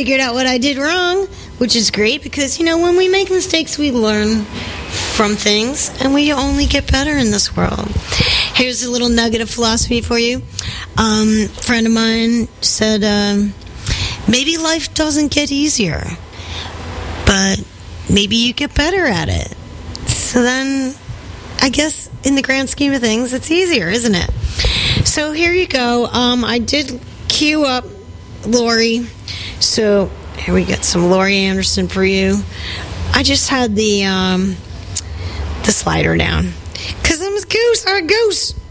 figured out what I did wrong, which is great because, when we make mistakes, we learn from things and we only get better in this world. Here's a little nugget of philosophy for you. A friend of mine said, maybe life doesn't get easier, but maybe you get better at it. So then, I guess, in the grand scheme of things, it's easier, isn't it? So here you go. I did queue up Lori. So here we get some Laurie Anderson for you. I just had the slider down because I'm a goose.